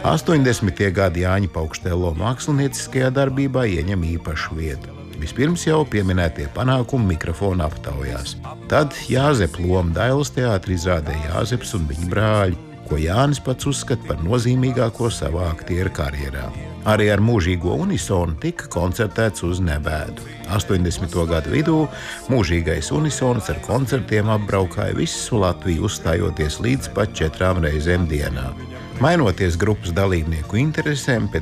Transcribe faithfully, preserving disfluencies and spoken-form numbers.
astoņdesmitie gadi Jāņa Paukštelo mākslinieckajā darbībā ieņem īpašu vietu. Vispirms jau pieminētie panākumi mikrofona aptaujās. Tad Jāzepa loma Dailes teātra izrādē Jāzeps un viņa brāļi, ko Jānis pats uzskata par nozīmīgāko savā aktieru karjerā. Arī ar mūžīgo unisonu tika koncertēts uz nebēdu. astoņdesmito gadu vidū mūžīgais unisons ar koncertiem apbraukāja visu Latviju, uzstājoties līdz pat četrām reizēm dienā. Mainoties grupas dalībnieku interesēm,